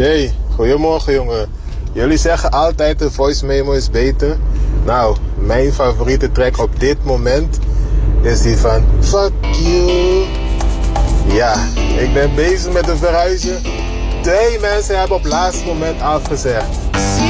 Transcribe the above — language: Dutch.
Jay, goedemorgen jongen. Jullie zeggen altijd de voice memo is beter. Nou, mijn favoriete track op dit moment is die van Fuck You. Ja, ik ben bezig met het verhuizen. 2 mensen hebben op het laatste moment afgezegd.